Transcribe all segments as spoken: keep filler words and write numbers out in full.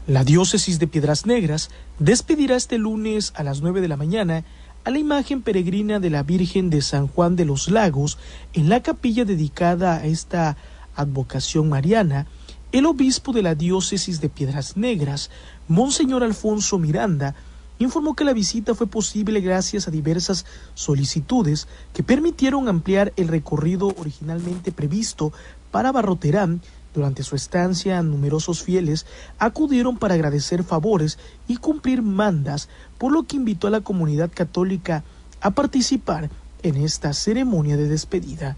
La diócesis de Piedras Negras despedirá este lunes a las nueve de la mañana a la imagen peregrina de la Virgen de San Juan de los Lagos en la capilla dedicada a esta advocación mariana. El obispo de la diócesis de Piedras Negras, Monseñor Alfonso Miranda, informó que la visita fue posible gracias a diversas solicitudes que permitieron ampliar el recorrido originalmente previsto para Barroterán. Durante su estancia, numerosos fieles acudieron para agradecer favores y cumplir mandas, por lo que invitó a la comunidad católica a participar en esta ceremonia de despedida.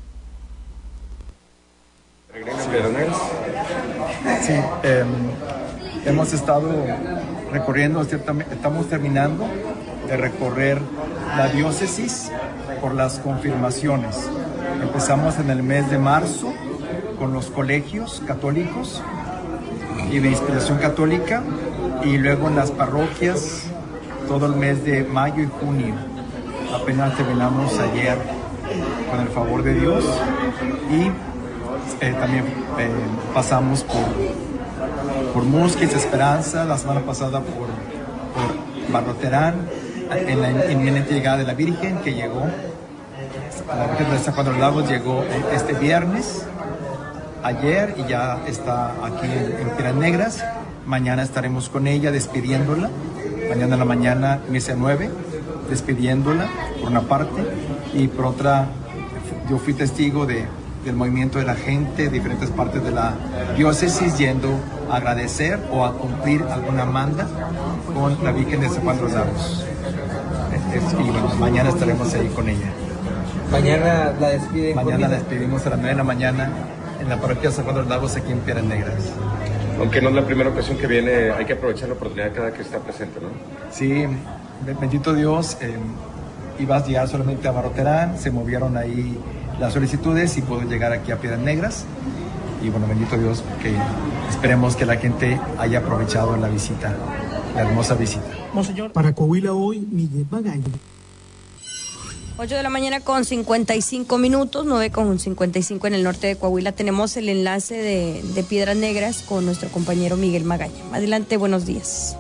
Sí, eh, hemos estado recorriendo, estamos terminando de recorrer la diócesis por las confirmaciones. Empezamos en el mes de marzo con los colegios católicos y de inspiración católica, y luego en las parroquias todo el mes de mayo y junio. Apenas terminamos ayer con el favor de Dios, y eh, también eh, pasamos por, por Musquis, Esperanza, la semana pasada por, por Barroterán, en la inminente llegada de la Virgen, que llegó, la Virgen de San Juan de los Lagos llegó este viernes, ayer, y ya está aquí en, en Piedras Negras. Mañana estaremos con ella despidiéndola, mañana en la mañana, misa nueve, despidiéndola por una parte, y por otra, yo fui testigo de, del movimiento de la gente de diferentes partes de la diócesis yendo a agradecer o a cumplir alguna manda con la Virgen de San Juan de los Lagos. Y bueno, mañana estaremos ahí con ella. Mañana la despiden. Mañana la despedimos a las nueve de la mañana en la parroquia de San Juan de los Lagos, aquí en Piedras Negras. Aunque no es la primera ocasión que viene, hay que aprovechar la oportunidad cada que está presente, ¿no? Sí, bendito Dios, eh, ibas a llegar solamente a Barroterán, se movieron ahí las solicitudes y puedo llegar aquí a Piedras Negras. Y bueno, bendito Dios, que esperemos que la gente haya aprovechado la visita, la hermosa visita. Monseñor, para Coahuila hoy, Miguel Magaña. ocho de la mañana con cincuenta y cinco minutos, nueve con cincuenta y cinco en el norte de Coahuila. Tenemos el enlace de, de Piedras Negras con nuestro compañero Miguel Magaña. Adelante, buenos días.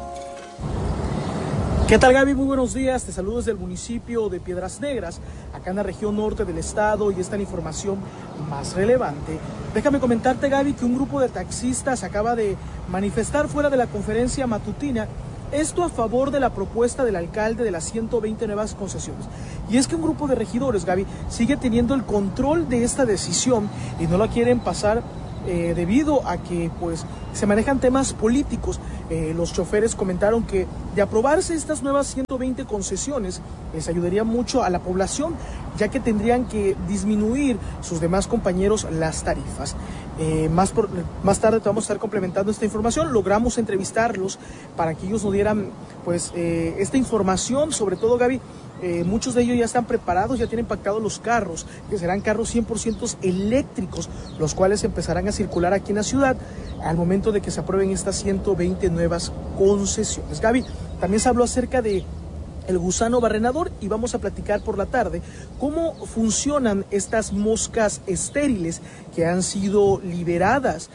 ¿Qué tal, Gaby? Muy buenos días. Te saludo desde el municipio de Piedras Negras, acá en la región norte del estado, y esta es la información más relevante. Déjame comentarte, Gaby, que un grupo de taxistas acaba de manifestar fuera de la conferencia matutina. Esto a favor de la propuesta del alcalde de las ciento veinte nuevas concesiones. Y es que un grupo de regidores, Gaby, sigue teniendo el control de esta decisión y no la quieren pasar eh, debido a que pues se manejan temas políticos. Eh, los choferes comentaron que de aprobarse estas nuevas ciento veinte concesiones les ayudaría mucho a la población, ya que tendrían que disminuir sus demás compañeros las tarifas. Eh, más, por, más tarde te vamos a estar complementando esta información. Logramos entrevistarlos para que ellos nos dieran pues eh, esta información, sobre todo, Gaby. Eh, muchos de ellos ya están preparados, ya tienen pactados los carros, que serán carros cien por ciento eléctricos, los cuales empezarán a circular aquí en la ciudad al momento de que se aprueben estas ciento veinte nuevas concesiones. Gaby, también se habló acerca de el gusano barrenador, y vamos a platicar por la tarde cómo funcionan estas moscas estériles que han sido liberadas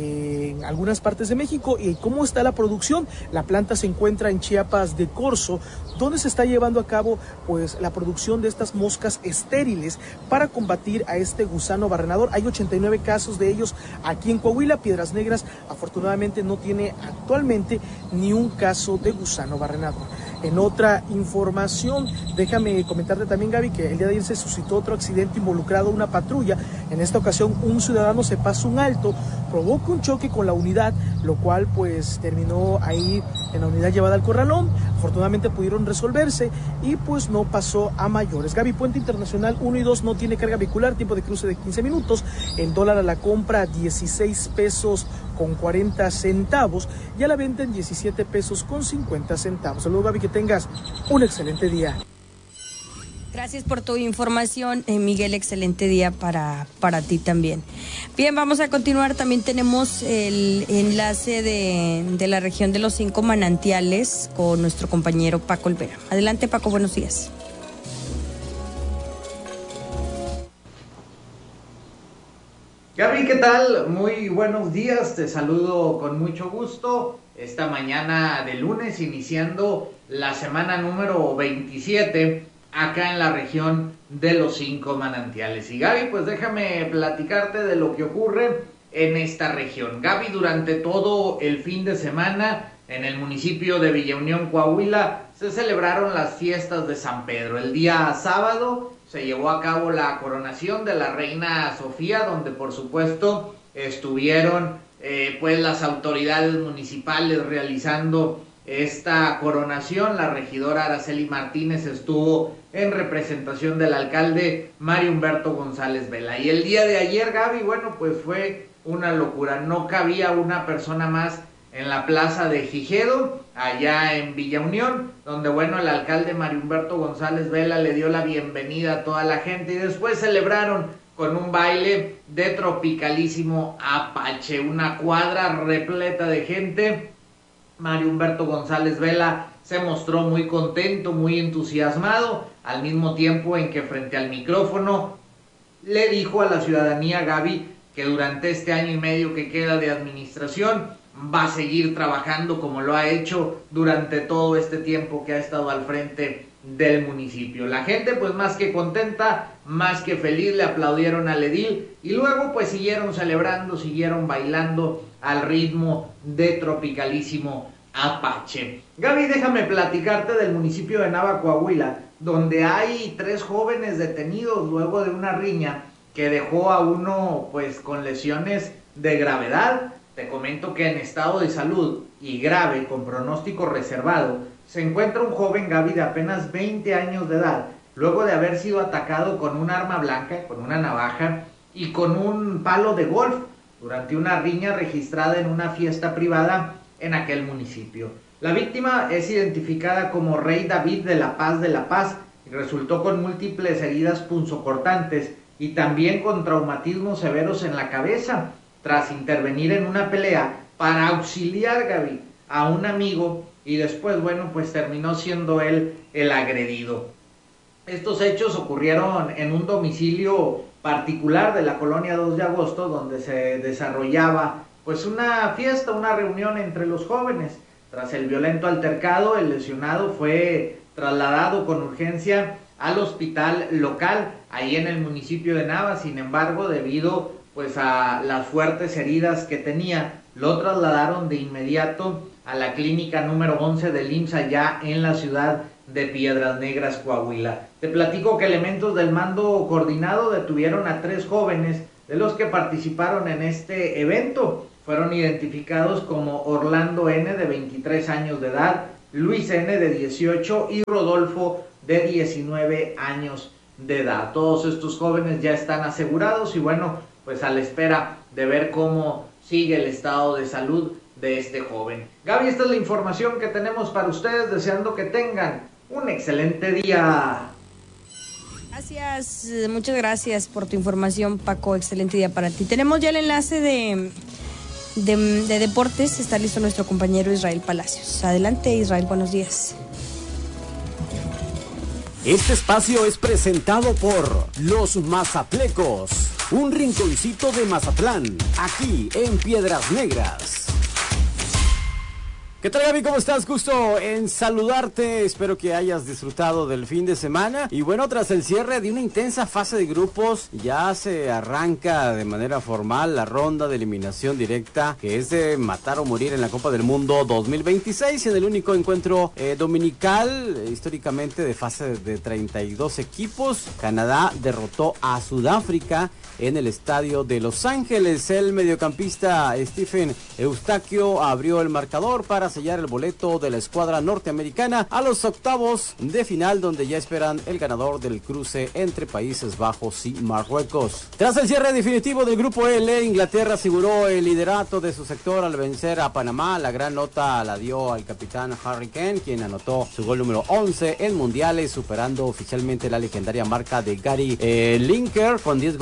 en algunas partes de México y cómo está la producción. La planta se encuentra en Chiapas de Corzo, donde se está llevando a cabo pues la producción de estas moscas estériles para combatir a este gusano barrenador. Hay ochenta y nueve casos de ellos aquí en Coahuila. Piedras Negras afortunadamente no tiene actualmente ni un caso de gusano barrenador. En otra información, déjame comentarte también, Gaby, que el día de ayer se suscitó otro accidente involucrado a una patrulla. En esta ocasión, un ciudadano se pasó un alto, provoca un choque con la unidad, lo cual pues terminó ahí en la unidad llevada al corralón. Afortunadamente pudieron resolverse y pues no pasó a mayores. Gaby, Puente Internacional uno y dos no tiene carga vehicular, tiempo de cruce de quince minutos. El dólar a la compra dieciséis pesos con cuarenta centavos y a la venta en diecisiete pesos con cincuenta centavos. Saludos, Gaby, que tengas un excelente día. Gracias por tu información, eh, Miguel. Excelente día para, para ti también. Bien, vamos a continuar. También tenemos el enlace de, de la región de los cinco manantiales con nuestro compañero Paco Olvera. Adelante, Paco, buenos días. Gaby, ¿qué tal? Muy buenos días, te saludo con mucho gusto esta mañana de lunes, iniciando la semana número veintisiete acá en la región de los Cinco Manantiales. Y Gaby, pues déjame platicarte de lo que ocurre en esta región. Gaby, durante todo el fin de semana en el municipio de Villa Unión, Coahuila, se celebraron las fiestas de San Pedro. El día sábado se llevó a cabo la coronación de la reina Sofía, donde por supuesto estuvieron eh, pues las autoridades municipales realizando esta coronación. La regidora Araceli Martínez estuvo en representación del alcalde Mario Humberto González Vela. Y el día de ayer, Gaby, bueno, pues fue una locura. No cabía una persona más en la plaza de Gijedo, allá en Villa Unión, donde, bueno, el alcalde Mario Humberto González Vela le dio la bienvenida a toda la gente y después celebraron con un baile de Tropicalísimo Apache, una cuadra repleta de gente. Mario Humberto González Vela se mostró muy contento, muy entusiasmado, al mismo tiempo en que frente al micrófono le dijo a la ciudadanía, Gaby, que durante este año y medio que queda de administración va a seguir trabajando como lo ha hecho durante todo este tiempo que ha estado al frente del municipio. La gente pues más que contenta, más que feliz, le aplaudieron al edil y luego pues siguieron celebrando, siguieron bailando al ritmo de Tropicalísimo Apache. Gaby, déjame platicarte del municipio de Nava, Coahuila, donde hay tres jóvenes detenidos luego de una riña que dejó a uno pues con lesiones de gravedad. Te comento que en estado de salud y grave, con pronóstico reservado, se encuentra un joven, Gaby, de apenas veinte años de edad, luego de haber sido atacado con un arma blanca, con una navaja y con un palo de golf durante una riña registrada en una fiesta privada en aquel municipio. La víctima es identificada como Rey David de la Paz de la Paz y resultó con múltiples heridas punzocortantes y también con traumatismos severos en la cabeza, tras intervenir en una pelea para auxiliar, Gaby, a un amigo y después, bueno, pues terminó siendo él el agredido. Estos hechos ocurrieron en un domicilio particular de la colonia dos de agosto, donde se desarrollaba pues una fiesta, una reunión entre los jóvenes. Tras el violento altercado, el lesionado fue trasladado con urgencia al hospital local, ahí en el municipio de Nava. Sin embargo, debido pues a las fuertes heridas que tenía, lo trasladaron de inmediato a la clínica número once del I M S S allá en la ciudad de Piedras Negras, Coahuila. Te platico que elementos del mando coordinado detuvieron a tres jóvenes de los que participaron en este evento. Fueron identificados como Orlando N, de veintitrés años de edad, Luis N, de dieciocho y Rodolfo, de diecinueve años de edad. Todos estos jóvenes ya están asegurados y bueno, pues a la espera de ver cómo sigue el estado de salud de este joven. Gaby, esta es la información que tenemos para ustedes, deseando que tengan un excelente día. Gracias, muchas gracias por tu información, Paco, excelente día para ti. Tenemos ya el enlace de, de, de deportes, está listo nuestro compañero Israel Palacios. Adelante, Israel, buenos días. Este espacio es presentado por Los Mazatlecos, un rinconcito de Mazatlán, aquí en Piedras Negras. ¿Qué tal, Gaby? ¿Cómo estás? Gusto en saludarte, espero que hayas disfrutado del fin de semana. Y bueno, tras el cierre de una intensa fase de grupos, ya se arranca de manera formal la ronda de eliminación directa, que es de matar o morir en la Copa del Mundo dos mil veintiséis, en el único encuentro eh, dominical, eh, históricamente de fase de treinta y dos equipos. Canadá derrotó a Sudáfrica en el estadio de Los Ángeles. El mediocampista Stephen Eustaquio abrió el marcador para sellar el boleto de la escuadra norteamericana a los octavos de final, donde ya esperan el ganador del cruce entre Países Bajos y Marruecos. Tras el cierre definitivo del grupo L, Inglaterra aseguró el liderato de su sector al vencer a Panamá. La gran nota la dio al capitán Harry Kane, quien anotó su gol número once en mundiales, superando oficialmente la legendaria marca de Gary eh, Lineker con diez goles para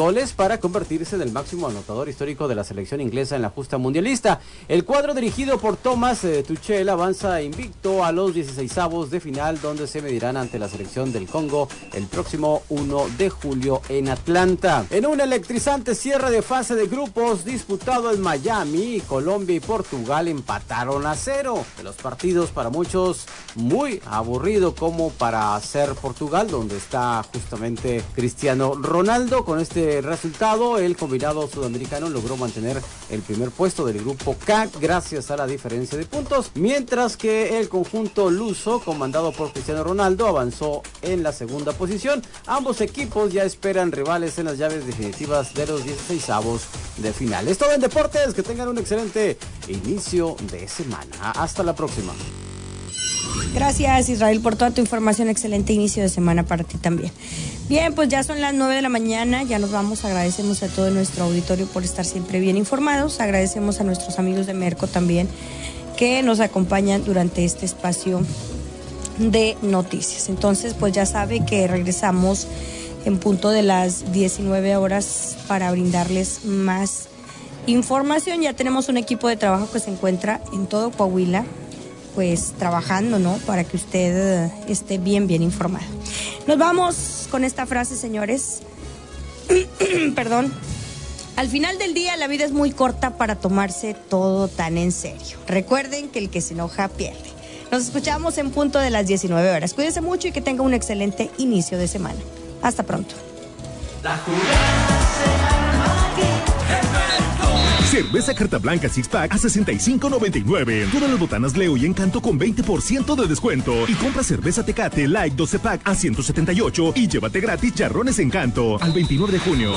para convertirse en el máximo anotador histórico de la selección inglesa en la justa mundialista. El cuadro dirigido por Thomas eh, Tuchel avanza invicto a los dieciseisavos de final, donde se medirán ante la selección del Congo el próximo primero de julio en Atlanta. En un electrizante cierre de fase de grupos disputado en Miami, Colombia y Portugal empataron a cero. De los partidos para muchos muy aburrido como para ser Portugal, donde está justamente Cristiano Ronaldo. Con este resultado, el combinado sudamericano logró mantener el primer puesto del grupo K gracias a la diferencia de puntos, mientras que el conjunto luso, comandado por Cristiano Ronaldo, avanzó en la segunda posición. Ambos equipos ya esperan rivales en las llaves definitivas de los dieciseisavos de final. Es todo en deportes, que tengan un excelente inicio de semana. Hasta la próxima. Gracias, Israel, por toda tu información. Excelente inicio de semana para ti también. Bien, pues ya son las nueve de la mañana, ya nos vamos. Agradecemos a todo nuestro auditorio por estar siempre bien informados. Agradecemos a nuestros amigos de Merco también, que nos acompañan durante este espacio de noticias. Entonces, pues ya sabe que regresamos en punto de las diecinueve horas para brindarles más información. Ya tenemos un equipo de trabajo que se encuentra en todo Coahuila, pues trabajando, ¿no? Para que usted esté bien, bien informado. Nos vamos con esta frase, señores. Perdón. Al final del día, la vida es muy corta para tomarse todo tan en serio. Recuerden que el que se enoja pierde. Nos escuchamos en punto de las diecinueve horas. Cuídense mucho y que tenga un excelente inicio de semana. Hasta pronto. La jugada se arma aquí. Cerveza Carta Blanca Six Pack a sesenta y cinco noventa y nueve. Todas las botanas Leo y Encanto con veinte por ciento de descuento. Y compra cerveza Tecate Light doce pack a ciento setenta y ocho y llévate gratis charrones Encanto al veintinueve de junio.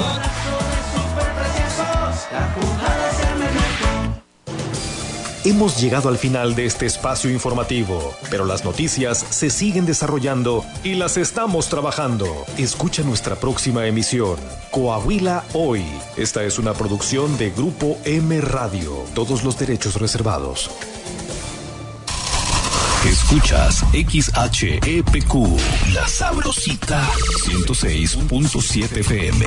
Hemos llegado al final de este espacio informativo, pero las noticias se siguen desarrollando y las estamos trabajando. Escucha nuestra próxima emisión, Coahuila Hoy. Esta es una producción de Grupo M Radio. Todos los derechos reservados. Escuchas X H E P Q, La Sabrosita, ciento seis punto siete F M.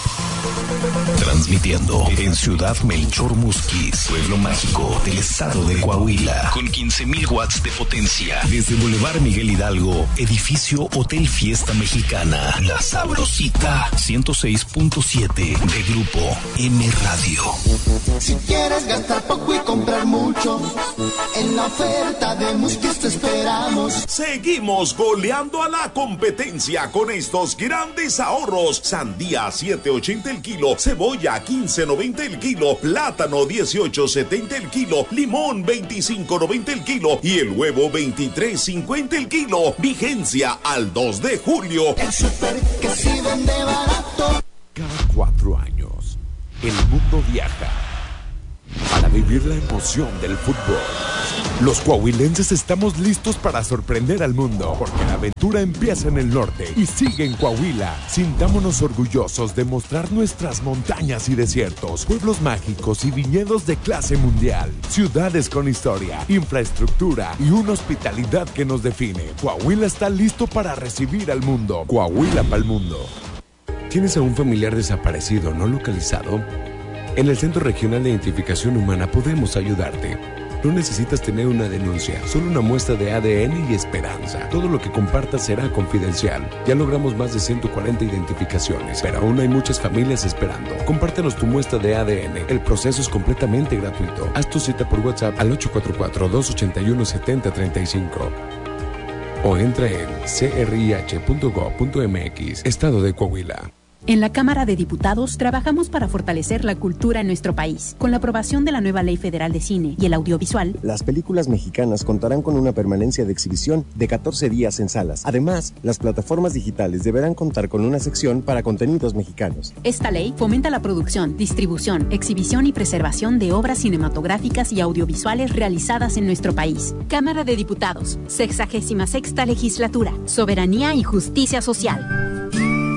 Transmitiendo en Ciudad Melchor Musquis, pueblo mágico del estado de Coahuila, con quince mil watts de potencia. Desde Boulevard Miguel Hidalgo, edificio Hotel Fiesta Mexicana. La Sabrosita, ciento seis punto siete de Grupo M Radio. Si quieres gastar poco y comprar mucho, en la oferta de Musquis te esperamos. Seguimos goleando a la competencia con estos grandes ahorros. Sandía a siete ochenta el kilo, cebolla a quince noventa el kilo, plátano dieciocho setenta el kilo, limón veinticinco noventa el kilo y el huevo veintitrés cincuenta el kilo. Vigencia al dos de julio. El súper que sí vende barato. Cada cuatro años, el mundo viaja para vivir la emoción del fútbol. Los coahuilenses estamos listos para sorprender al mundo, porque la aventura empieza en el norte y sigue en Coahuila. Sintámonos orgullosos de mostrar nuestras montañas y desiertos, pueblos mágicos y viñedos de clase mundial, ciudades con historia, infraestructura y una hospitalidad que nos define. Coahuila está listo para recibir al mundo. Coahuila para el mundo. ¿Tienes a un familiar desaparecido no localizado? En el Centro Regional de Identificación Humana podemos ayudarte. No necesitas tener una denuncia, solo una muestra de A D N y esperanza. Todo lo que compartas será confidencial. Ya logramos más de ciento cuarenta identificaciones, pero aún hay muchas familias esperando. Compártenos tu muestra de A D N. El proceso es completamente gratuito. Haz tu cita por WhatsApp al ocho cuatro cuatro, dos ocho uno, siete cero tres cinco o entra en c r i h punto gov punto m x. Estado de Coahuila. En la Cámara de Diputados trabajamos para fortalecer la cultura en nuestro país. Con la aprobación de la nueva Ley Federal de Cine y el Audiovisual, las películas mexicanas contarán con una permanencia de exhibición de catorce días en salas. Además, las plataformas digitales deberán contar con una sección para contenidos mexicanos. Esta ley fomenta la producción, distribución, exhibición y preservación de obras cinematográficas y audiovisuales realizadas en nuestro país. Cámara de Diputados, sexagésima sexta legislatura, soberanía y justicia social.